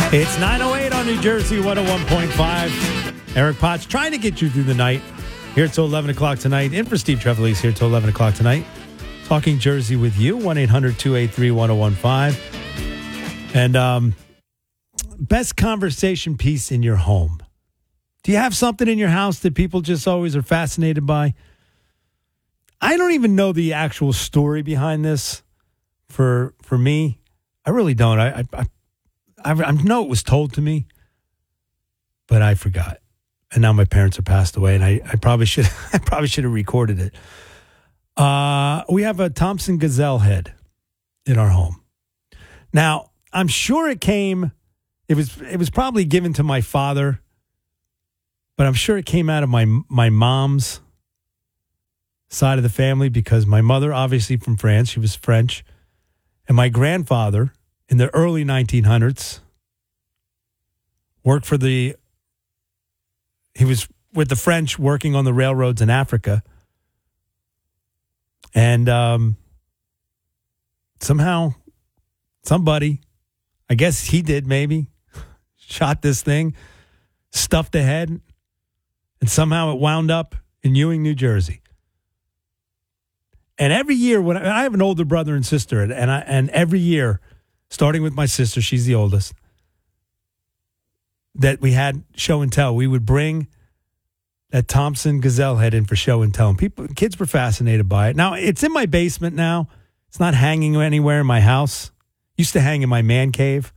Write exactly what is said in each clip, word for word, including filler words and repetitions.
It's nine oh eight on New Jersey one oh one point five. Eric Potts trying to get you through the night. Here till eleven o'clock tonight. In for Steve Trevelise here till eleven o'clock tonight. Talking Jersey with you. one eight hundred two eight three one oh one five. And um, best conversation piece in your home. Do you have something in your house that people just always are fascinated by? I don't even know the actual story behind this for for me. I really don't. I I, I, I know it was told to me, but I forgot. And now my parents are passed away, and I, I probably should I probably should have recorded it. Uh, we have a Thompson Gazelle head in our home. Now, I'm sure it came. It was it was probably given to my father, but I'm sure it came out of my my mom's side of the family because my mother, obviously from France, she was French, and my grandfather in the early nineteen hundreds worked for the. He was with the French working on the railroads in Africa. And um, somehow, somebody, I guess he did maybe, shot this thing, stuffed the head, and somehow it wound up in Ewing, New Jersey. And every year, when I, I have an older brother and sister, and, and, I, and every year, starting with my sister, she's the oldest, that we had show and tell. We would bring that Thompson Gazelle head in for show and tell. And people, kids were fascinated by it. Now, it's in my basement now. It's not hanging anywhere in my house. Used to hang in my man cave.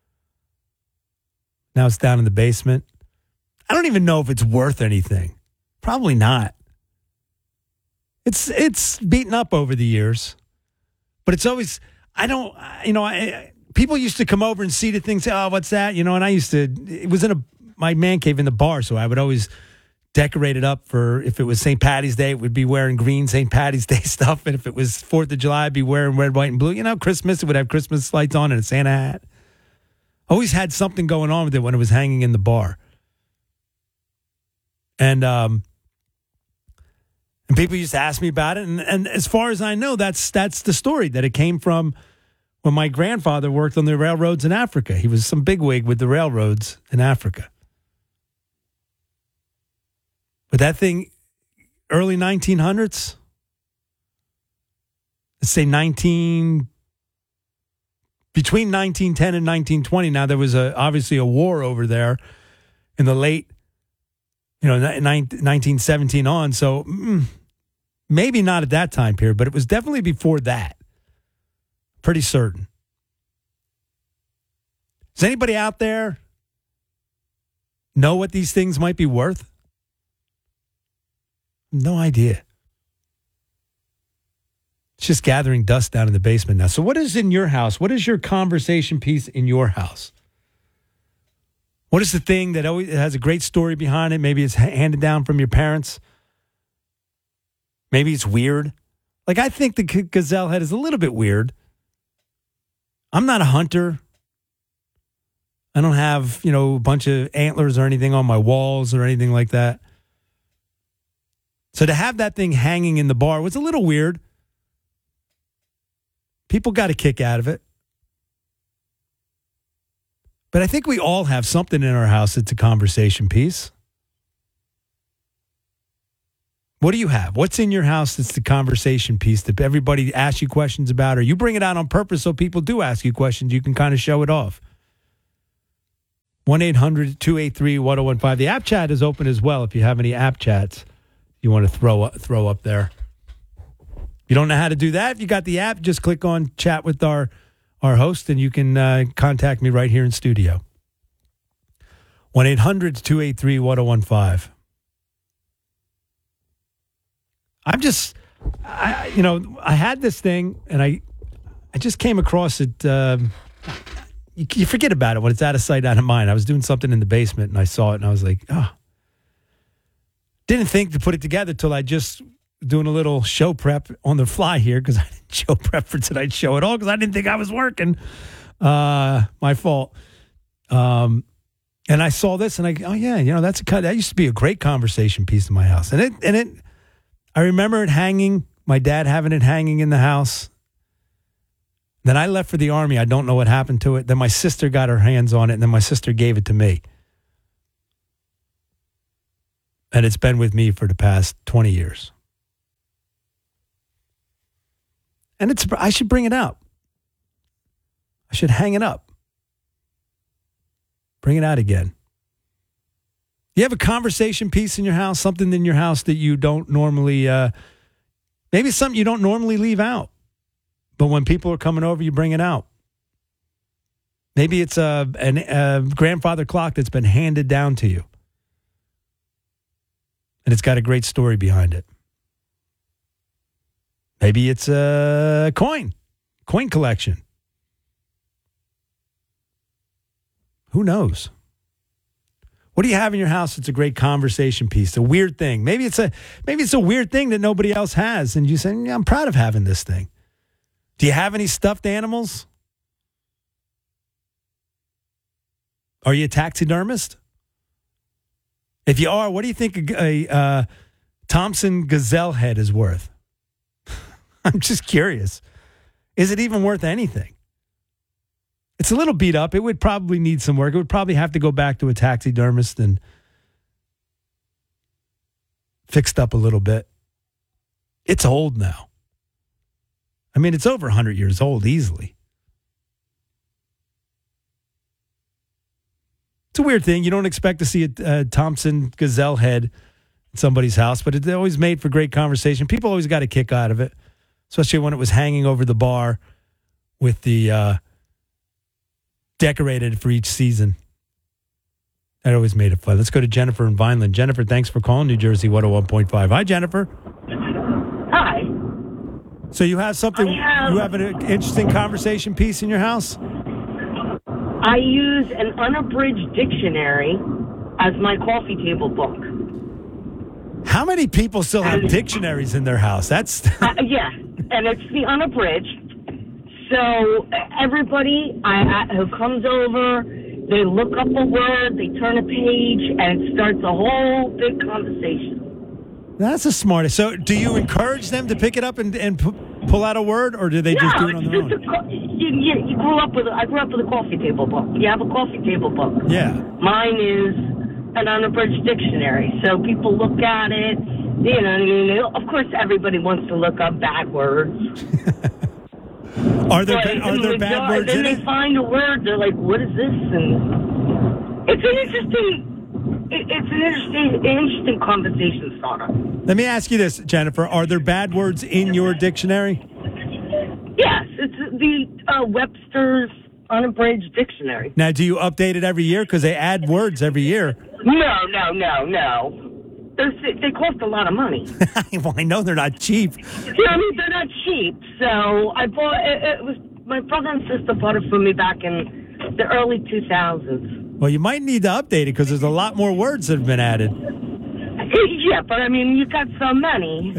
Now it's down in the basement. I don't even know if it's worth anything. Probably not. It's it's beaten up over the years. But it's always, I don't, you know, I... People used to come over and see the thing, say, oh, what's that? You know, and I used to, it was in a my man cave in the bar, so I would always decorate it up for, if it was Saint Patty's Day, it would be wearing green Saint Patty's Day stuff, and if it was fourth of July, I'd be wearing red, white, and blue. You know, Christmas, it would have Christmas lights on and a Santa hat. Always had something going on with it when it was hanging in the bar. And, um, and people used to ask me about it, and, and as far as I know, that's that's the story, that it came from when my grandfather worked on the railroads in Africa. He was some bigwig with the railroads in Africa. But that thing, early nineteen hundreds, let's say nineteen, between nineteen ten and nineteen twenty. Now, there was a, obviously a war over there in the late, you know, nineteen seventeen on. So mm, maybe not at that time period, but it was definitely before that. Pretty certain. Does anybody out there know what these things might be worth? No idea. It's just gathering dust down in the basement now. So what is in your house? What is your conversation piece in your house? What is the thing that always has a great story behind it? Maybe it's handed down from your parents. Maybe it's weird. Like, I think the Gazelle head is a little bit weird. I'm not a hunter. I don't have, you know, a bunch of antlers or anything on my walls or anything like that. So to have that thing hanging in the bar was a little weird. People got a kick out of it. But I think we all have something in our house that's a conversation piece. What do you have? What's in your house that's the conversation piece that everybody asks you questions about, or you bring it out on purpose so people do ask you questions, you can kind of show it off? one eight hundred two eight three one oh one five. The app chat is open as well if you have any app chats you want to throw up, throw up there. You don't know how to do that? If you got the app, just click on chat with our, our host, and you can uh, contact me right here in studio. one eight hundred two eight three one oh one five. I'm just, I, you know, I had this thing, and I, I just came across it. Um, you, you forget about it when it's out of sight, out of mind. I was doing something in the basement, and I saw it, and I was like, oh. Didn't think to put it together till I just doing a little show prep on the fly here, because I didn't show prep for tonight's show at all, because I didn't think I was working. Uh, my fault. Um, and I saw this, and I, oh yeah, you know, that's a that used to be a great conversation piece in my house, and it and it. I. I remember it hanging, my dad having it hanging in the house. Then I left for the Army. I don't know what happened to it. Then my sister got her hands on it, and then my sister gave it to me. And it's been with me for the past twenty years. And it's I should bring it out. I should hang it up. Bring it out again. You have a conversation piece in your house, something in your house that you don't normally, uh, maybe something you don't normally leave out. But when people are coming over, you bring it out. Maybe it's a, an, a grandfather clock that's been handed down to you. And it's got a great story behind it. Maybe it's a coin, coin collection. Who knows? What do you have in your house that's a great conversation piece? A weird thing. Maybe it's a maybe it's a weird thing that nobody else has, and you say, yeah, I'm proud of having this thing. Do you have any stuffed animals? Are you a taxidermist? If you are, what do you think a, a uh, Thompson gazelle head is worth? I'm just curious. Is it even worth anything? It's a little beat up. It would probably need some work. It would probably have to go back to a taxidermist and fixed up a little bit. It's old now. I mean, it's over one hundred years old easily. It's a weird thing. You don't expect to see a, a Thompson gazelle head in somebody's house, but it always made for great conversation. People always got a kick out of it, especially when it was hanging over the bar with the uh, decorated for each season. That always made it fun. Let's go to Jennifer in Vineland. Jennifer, thanks for calling New Jersey one oh one point five. Hi, Jennifer. Hi. So you have something, have, you have an interesting conversation piece in your house? I use an unabridged dictionary as my coffee table book. How many people still have and, dictionaries in their house? That's uh, yeah, and it's the unabridged. So everybody I, I, who comes over, they look up a word, they turn a page, and it starts a whole big conversation. That's a smart. So do you encourage them to pick it up and, and pu- pull out a word, or do they no, just do it on their own? A, you, you, you grew up with. I grew up with a coffee table book. You have a coffee table book. Yeah. Mine is an unabridged dictionary. So people look at it. You know what I mean? Of course, everybody wants to look up bad words. Are there but, ba- are there bad words then in they it? find a word. They're like, "What is this?" And it's an interesting. It, it's an interesting, interesting conversation starter. Let me ask you this, Jennifer. Are there bad words in your dictionary? Yes, it's the uh, Webster's unabridged dictionary. Now, do you update it every year? Because they add words every year. No, no, no, no. They're, they cost a lot of money. Well, I know they're not cheap. You know, I mean, they're not cheap. So I bought it, it was my brother and sister bought it for me back in the early two thousands. Well, you might need to update it because there's a lot more words that have been added. Yeah, but I mean, you got so many.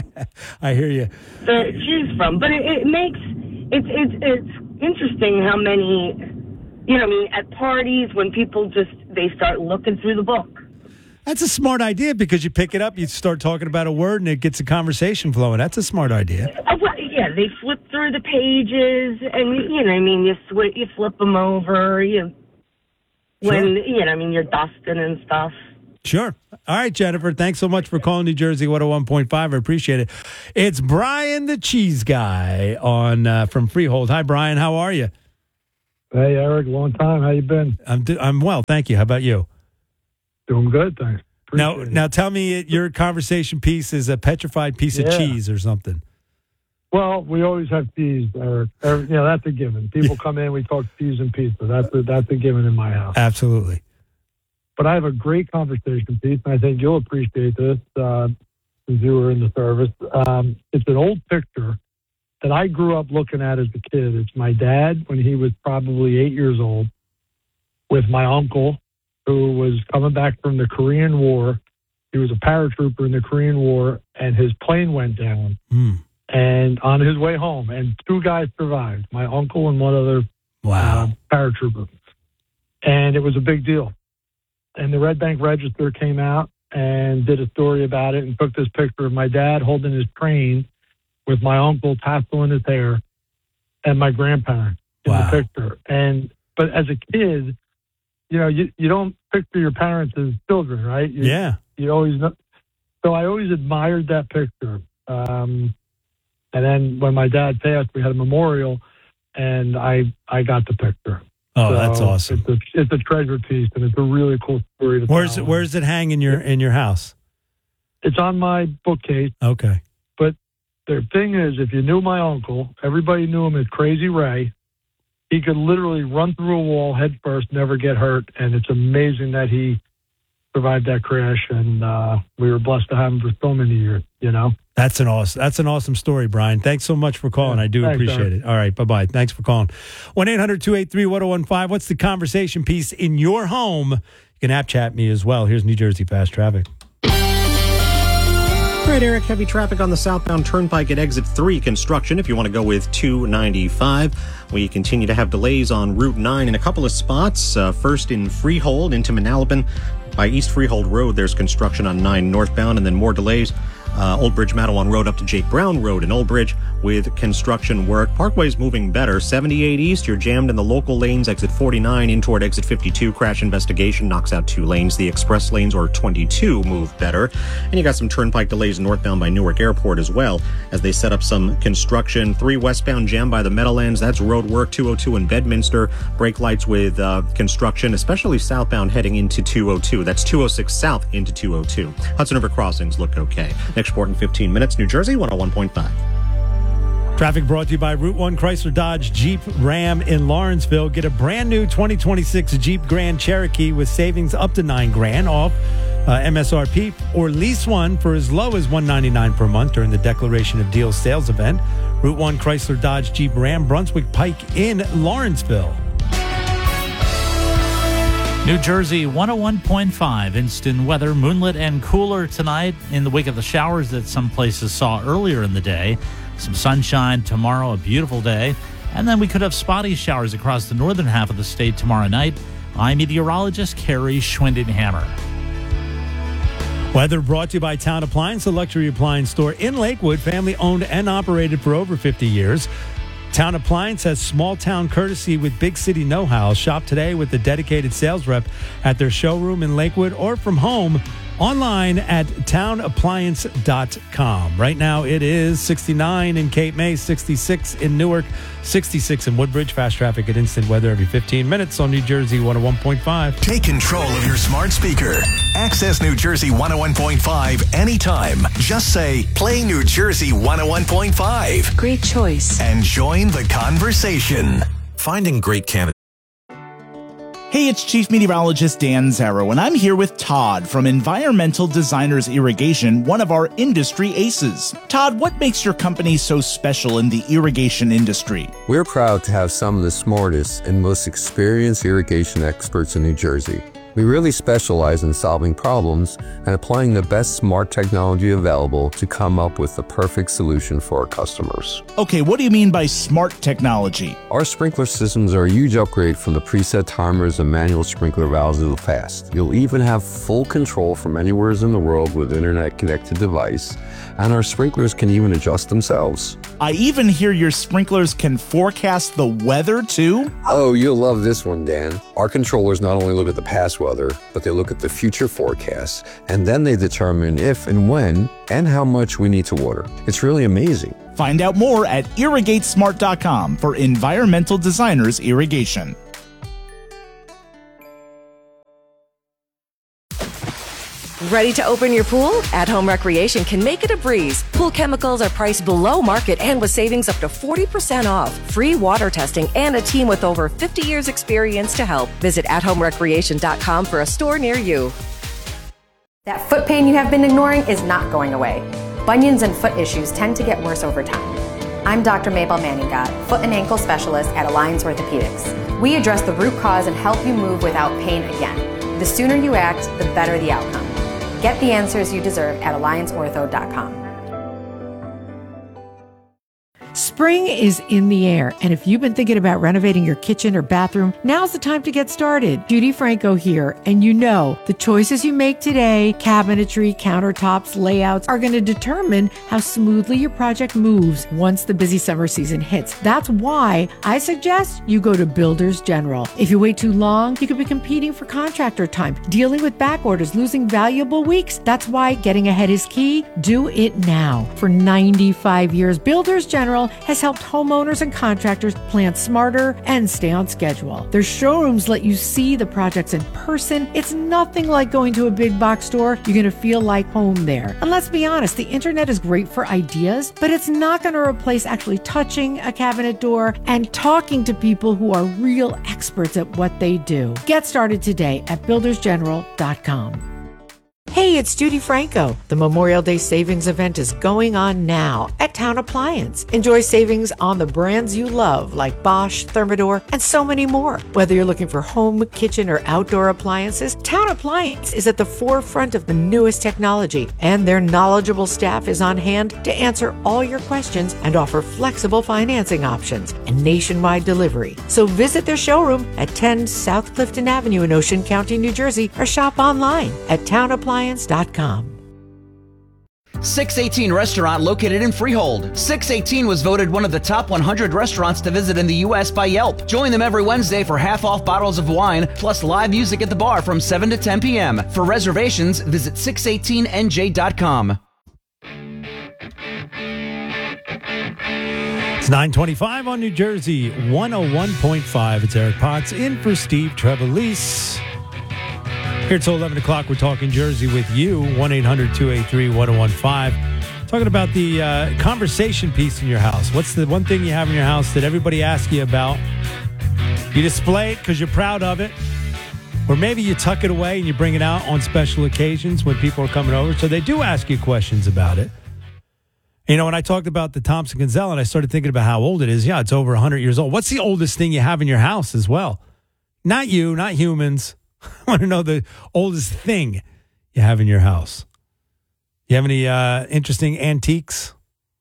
I hear you. To choose from, but it, it makes it's it's it's interesting how many, you know, I mean, at parties when people just they start looking through the book. That's a smart idea because you pick it up, you start talking about a word, and it gets a conversation flowing. That's a smart idea. Uh, well, yeah, they flip through the pages, and you know, I mean, you sw- you flip them over, you when Sure. you know, I mean, you're dusting and stuff. Sure. All right, Jennifer. Thanks so much for calling New Jersey one oh one point five. I appreciate it. It's Brian the Cheese Guy on uh, from Freehold. Hi, Brian. How are you? Hey, Eric. Long time. How you been? I'm do- I'm well, thank you. How about you? Doing good, thanks. Now, Appreciate it. now, tell me your conversation piece is a petrified piece of Yeah. cheese or something. Well, we always have peas, Eric. Eric, you know, that's a given. People come in, we talk peas and pizza. That's a, that's a given in my house. Absolutely. But I have a great conversation piece, and I think you'll appreciate this uh, since you were in the service. Um, it's an old picture that I grew up looking at as a kid. It's my dad when he was probably eight years old with my uncle who was coming back from the Korean War. He was a paratrooper in the Korean War, and his plane went down. Mm. And on his way home, and two guys survived, my uncle and one other Wow. uh, paratrooper. And it was a big deal. And the Red Bank Register came out and did a story about it and took this picture of my dad holding his train with my uncle tasseling his hair. and my grandparents in Wow. the picture. And but as a kid, you know, you, you don't picture your parents as children, right? You, Yeah. You always know. So I always admired that picture. Um, and then when my dad passed, we had a memorial, and I I got the picture. Oh, So that's awesome. It's a, it's a treasure piece, and it's a really cool story to Where's tell. it, where's it hang in your in your house? It's on my bookcase. Okay. But the thing is, if you knew my uncle, everybody knew him as Crazy Ray. He could literally run through a wall head first, never get hurt, and it's amazing that he survived that crash, and uh, we were blessed to have him for so many years, you know? That's an awesome that's an awesome story, Brian. Thanks so much for calling. Yeah, I do thanks, appreciate Eric. it. All right, bye-bye. Thanks for calling. one eight hundred two eight three one oh one five. What's the conversation piece in your home? You can app chat me as well. Here's New Jersey Fast Traffic. All right, Eric, heavy traffic on the southbound turnpike at exit three construction. If you want to go with two ninety-five, we continue to have delays on Route nine in a couple of spots. Uh, first in Freehold into Manalapan. By East Freehold Road, there's construction on nine northbound, and then more delays. Uh, Old Bridge Madawan Road up to Jake Brown Road in Old Bridge with construction work. Parkway's moving better. seventy-eight East, you're jammed in the local lanes. Exit forty-nine in toward exit fifty-two. Crash investigation knocks out two lanes. The express lanes, or twenty-two, move better. And you got some turnpike delays northbound by Newark Airport as well as they set up some construction. Three westbound jam by the Meadowlands. That's road work. two oh two in Bedminster. Brake lights with uh, construction, especially southbound heading into two oh two. That's two oh six south into two oh two. Hudson River crossings look okay. Next report in fifteen minutes. New Jersey one oh one point five. Traffic brought to you by Route one Chrysler Dodge Jeep Ram in Lawrenceville. Get a brand new twenty twenty-six Jeep Grand Cherokee with savings up to nine grand off uh, M S R P, or lease one for as low as one ninety-nine per month during the Declaration of Deals sales event. Route one Chrysler Dodge Jeep Ram, Brunswick Pike in Lawrenceville. New Jersey one oh one point five. Instant weather, moonlit and cooler tonight in the wake of the showers that some places saw earlier in the day. Some sunshine tomorrow, a beautiful day. And then we could have spotty showers across the northern half of the state tomorrow night. I'm meteorologist Carrie Schwindenhammer. Weather brought to you by Town Appliance, a luxury appliance store in Lakewood, family owned and operated for over fifty years. Town Appliance has small town courtesy with big city know-how. Shop today with a dedicated sales rep at their showroom in Lakewood or from home online at town appliance dot com. Right now it is sixty-nine in Cape May, sixty-six in Newark, sixty-six in Woodbridge. Fast traffic at instant weather every fifteen minutes on New Jersey one oh one point five. Take control of your smart speaker. Access New Jersey one oh one point five anytime. Just say, play New Jersey one oh one point five. Great choice. And join the conversation. Finding great candidates. Hey, it's Chief Meteorologist Dan Zarrow, and I'm here with Todd from Environmental Designers Irrigation, one of our industry aces. Todd, what makes your company so special in the irrigation industry? We're proud to have some of the smartest and most experienced irrigation experts in New Jersey. We really specialize in solving problems and applying the best smart technology available to come up with the perfect solution for our customers. Okay, what do you mean by smart technology? Our sprinkler systems are a huge upgrade from the preset timers and manual sprinkler valves of the past. You'll even have full control from anywhere in the world with internet-connected device, and our sprinklers can even adjust themselves. I even hear your sprinklers can forecast the weather, too? Oh, you'll love this one, Dan. Our controllers not only look at the past weather, but they look at the future forecasts, and then they determine if and when and how much we need to water. It's really amazing. Find out more at irrigate smart dot com for Environmental Designers Irrigation. Ready to open your pool? At Home Recreation can make it a breeze. Pool chemicals are priced below market and with savings up to forty percent off. Free water testing and a team with over fifty years experience to help. Visit at home recreation dot com for a store near you. That foot pain you have been ignoring is not going away. Bunions and foot issues tend to get worse over time. I'm Doctor Mabel Manningot, foot and ankle specialist at Alliance Orthopedics. We address the root cause and help you move without pain again. The sooner you act, the better the outcome. Get the answers you deserve at alliance ortho dot com. Spring is in the air, and if you've been thinking about renovating your kitchen or bathroom, now's the time to get started. Judy Franco here, and you know the choices you make today, cabinetry, countertops, layouts, are going to determine how smoothly your project moves once the busy summer season hits. That's why I suggest you go to Builders General. If you wait too long, you could be competing for contractor time, dealing with back orders, losing valuable weeks. That's why getting ahead is key. Do it now. For ninety-five years, Builders General has helped homeowners and contractors plan smarter and stay on schedule. Their showrooms let you see the projects in person. It's nothing like going to a big box store. You're going to feel like home there. And let's be honest, the internet is great for ideas, but it's not going to replace actually touching a cabinet door and talking to people who are real experts at what they do. Get started today at builders general dot com. Hey, it's Judy Franco. The Memorial Day Savings event is going on now at Town Appliance. Enjoy savings on the brands you love like Bosch, Thermador, and so many more. Whether you're looking for home, kitchen, or outdoor appliances, Town Appliance is at the forefront of the newest technology, and their knowledgeable staff is on hand to answer all your questions and offer flexible financing options and nationwide delivery. So visit their showroom at ten South Clifton Avenue in Ocean County, New Jersey, or shop online at town appliance dot com. six eighteen Restaurant located in Freehold. six eighteen was voted one of the top one hundred restaurants to visit in the U S by Yelp. Join them every Wednesday for half-off bottles of wine, plus live music at the bar from seven to ten p.m. For reservations, visit six eighteen N J dot com. It's nine twenty-five on New Jersey, one oh one point five. It's Eric Potts in for Steve Trevelise. Here till eleven o'clock, we're talking Jersey with you, one eight hundred two eight three one oh one five. Talking about the uh, conversation piece in your house. What's the one thing you have in your house that everybody asks you about? You display it because you're proud of it, or maybe you tuck it away and you bring it out on special occasions when people are coming over. So they do ask you questions about it. You know, when I talked about the Thompson Gazelle and I started thinking about how old it is, yeah, it's over one hundred years old. What's the oldest thing you have in your house as well? Not you, not humans. I want to know the oldest thing you have in your house. You have any uh, interesting antiques?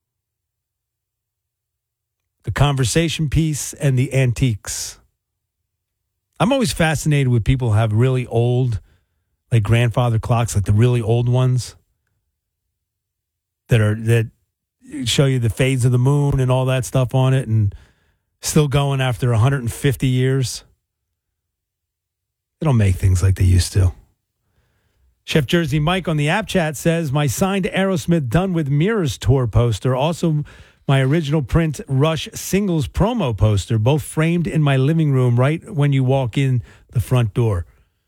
The conversation piece and the antiques. I'm always fascinated with people who have really old, like grandfather clocks, like the really old ones that are that show you the phase of the moon and all that stuff on it, and still going after one hundred fifty years. They don't make things like they used to. Chef Jersey Mike on the app chat says, my signed Aerosmith Done With Mirrors tour poster, also my original print Rush singles promo poster, both framed in my living room right when you walk in the front door.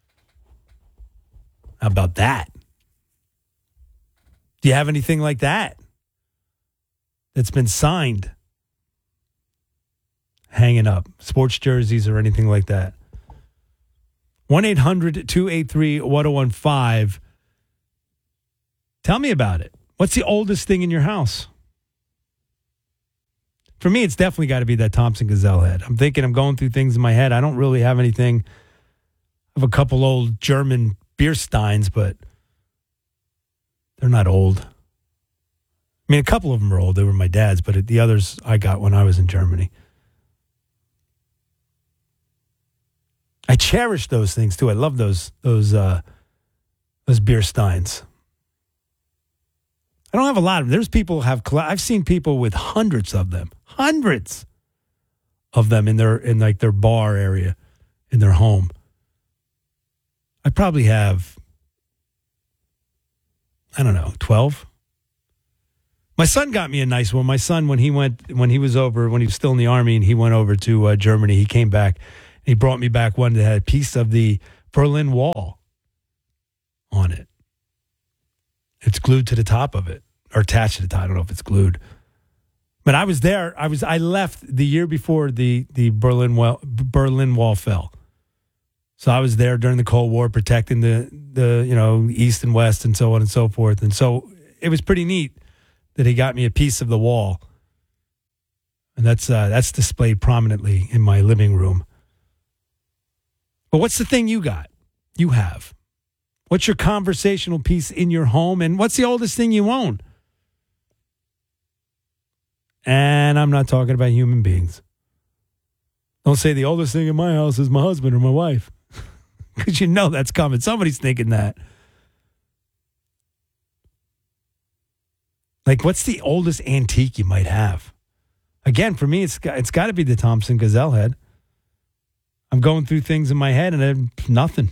How about that? Do you have anything like that that's been signed? Hanging up. Sports jerseys or anything like that? one eight hundred two eight three one oh one five. Tell me about it. What's the oldest thing in your house? For me, it's definitely got to be that Thompson Gazelle head. I'm thinking, I'm going through things in my head. I don't really have anything. I have a couple old German beer steins, but they're not old. I mean, a couple of them are old. They were my dad's, but the others I got when I was in Germany. I cherish those things too. I love those those uh, those beer steins. I don't have a lot of them. There's people who have. I've seen people with hundreds of them, hundreds of them in their in like their bar area, in their home. I probably have, I don't know, twelve. My son got me a nice one. My son, when he went, when he was over, when he was still in the Army, and he went over to uh, Germany, he came back. He brought me back one that had a piece of the Berlin Wall on it. It's glued to the top of it, or attached to the top. I don't know if it's glued. But I was there. I was. I left the year before the, the Berlin Wall, Berlin Wall fell. So I was there during the Cold War, protecting the, the you know East and West and so on and so forth. And so it was pretty neat that he got me a piece of the wall, and that's uh, that's displayed prominently in my living room. But what's the thing you got? You have. What's your conversational piece in your home? And what's the oldest thing you own? And I'm not talking about human beings. Don't say the oldest thing in my house is my husband or my wife. Because you know that's coming. Somebody's thinking that. Like, what's the oldest antique you might have? Again, for me, it's got, it's got to be the Thompson Gazelle head. I'm going through things in my head and I have nothing.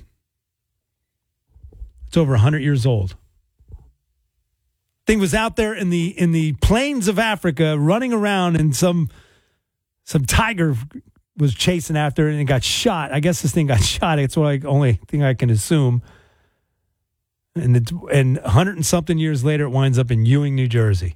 It's over one hundred years old. Thing was out there in the in the plains of Africa running around, and some some tiger was chasing after it and it got shot. I guess this thing got shot. It's the only thing I can assume. And it's, and one hundred and something years later, it winds up in Ewing, New Jersey.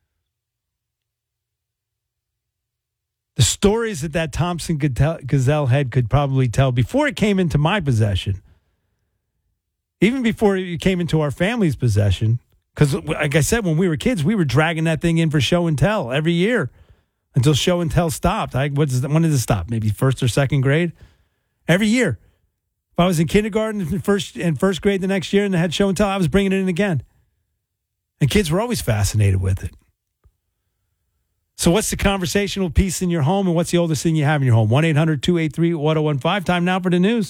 The stories that that Thompson Gazelle head could probably tell before it came into my possession, even before it came into our family's possession, because like I said, when we were kids, we were dragging that thing in for show and tell every year until show and tell stopped. I, what's, when did it stop? Maybe first or second grade? Every year. If I was in kindergarten and first, and first grade the next year and they had show and tell, I was bringing it in again. And kids were always fascinated with it. So what's the conversational piece in your home, and what's the oldest thing you have in your home? one eight hundred two eight three one oh one five. Time now for the news.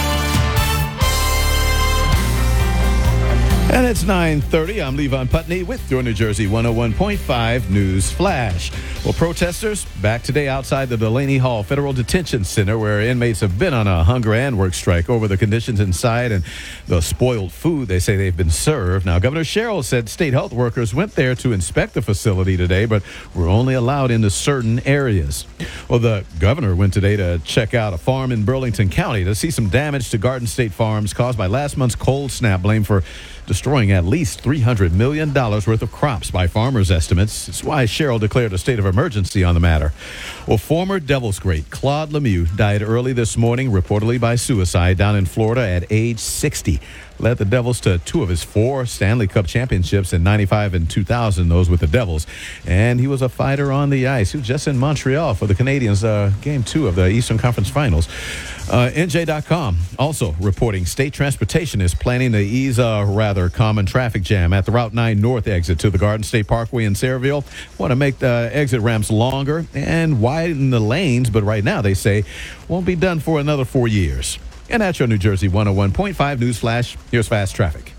And it's nine thirty. I'm Levon Putney with your New Jersey one oh one point five News Flash. Well, protesters back today outside the Delaney Hall Federal Detention Center, where inmates have been on a hunger and work strike over the conditions inside and the spoiled food they say they've been served. Now, Governor Sherrill said state health workers went there to inspect the facility today, but were only allowed into certain areas. Well, the governor went today to check out a farm in Burlington County to see some damage to Garden State Farms caused by last month's cold snap, blamed for destroying at least three hundred million dollars worth of crops by farmers' estimates. It's why Sherrill declared a state of emergency on the matter. Well, former Devils great Claude Lemieux died early this morning, reportedly by suicide, down in Florida at age sixty. Led the Devils to two of his four Stanley Cup championships in ninety-five and two thousand, those with the Devils. And he was a fighter on the ice. He was just in Montreal for the Canadiens' uh, game two of the Eastern Conference Finals. Uh, N J dot com also reporting state transportation is planning to ease a rather common traffic jam at the Route nine North exit to the Garden State Parkway in Sayreville. Want to make the exit ramps longer and widen the lanes, but right now they say won't be done for another four years. And that's your New Jersey one oh one point five News Flash. Here's fast traffic.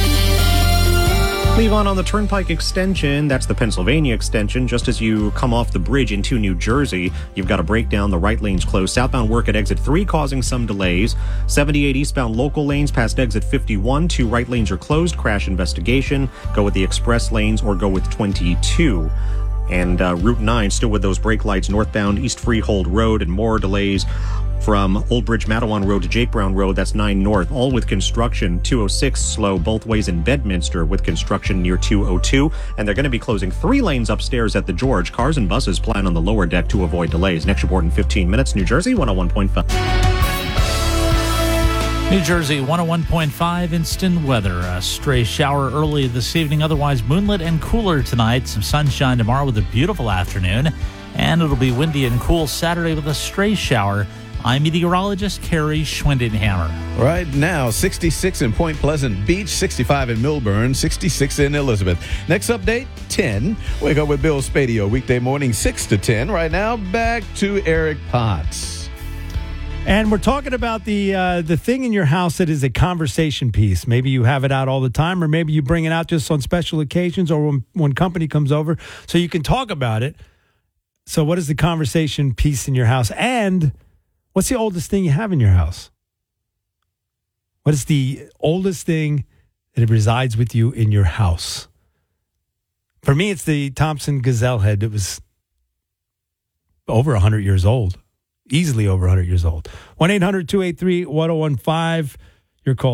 Levon, on the Turnpike extension, that's the Pennsylvania extension. Just as you come off the bridge into New Jersey, you've got a breakdown. The right lane's closed. Southbound work at exit three causing some delays. seventy-eight eastbound local lanes past exit fifty-one. Two right lanes are closed. Crash investigation. Go with the express lanes or go with twenty-two. And uh, Route nine still with those brake lights northbound East Freehold Road, and more delays from Old Bridge Mattawan Road to Jake Brown Road. That's nine North, all with construction. two oh six slow both ways in Bedminster with construction near two oh two. And they're going to be closing three lanes upstairs at the George. Cars and buses plan on the lower deck to avoid delays. Next report in fifteen minutes. New Jersey one oh one point five. New Jersey one oh one point five instant weather. A stray shower early this evening, otherwise moonlit and cooler tonight. Some sunshine tomorrow with a beautiful afternoon. And it'll be windy and cool Saturday with a stray shower. I'm meteorologist Carrie Schwindenhammer. Right now, sixty-six in Point Pleasant Beach, sixty-five in Millburn, sixty-six in Elizabeth. Next update, ten. Wake up with Bill Spadio, weekday morning, six to ten. Right now, back to Eric Potts. And we're talking about the uh, the thing in your house that is a conversation piece. Maybe you have it out all the time, or maybe you bring it out just on special occasions or when, when company comes over so you can talk about it. So what is the conversation piece in your house? And what's the oldest thing you have in your house? What is the oldest thing that resides with you in your house? For me, it's the Thompson Gazelle head. It was over one hundred years old. Easily over one hundred years old. one eight hundred two eight three one oh one five. Your call.